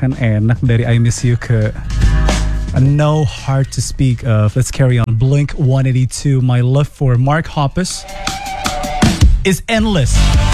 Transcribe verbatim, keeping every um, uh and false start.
kan enak dari I Miss You ke No Heart to Speak Of. Let's carry on. Blink one eighty-two, My Love for Mark Hoppus is Endless.